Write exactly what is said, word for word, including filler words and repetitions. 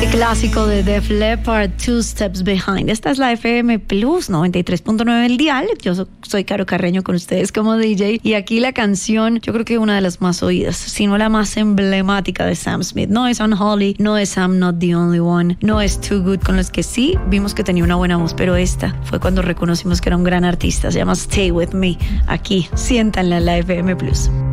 Clásico de Def Leppard, Two Steps Behind. Esta es la F M Plus noventa y tres punto nueve el dial. Yo so, soy Caro Carreño con ustedes como D J. Y aquí la canción, yo creo que una de las más oídas, si no la más emblemática de Sam Smith. No es Unholy, no es I'm Not the Only One, no es Too Good, con los que sí vimos que tenía una buena voz, pero esta fue cuando reconocimos que era un gran artista. Se llama Stay With Me. Aquí, siéntanla en la F M Plus.